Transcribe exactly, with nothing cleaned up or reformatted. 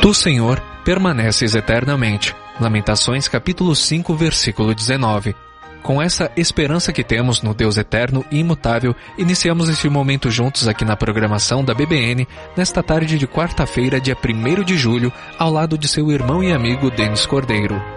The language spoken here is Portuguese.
Tu, Senhor, permaneces eternamente. Lamentações capítulo cinco, versículo dezenove. Com essa esperança que temos no Deus eterno e imutável, iniciamos este momento juntos aqui na programação da B B N, nesta tarde de quarta-feira, dia primeiro de julho, ao lado de seu irmão e amigo Denis Cordeiro.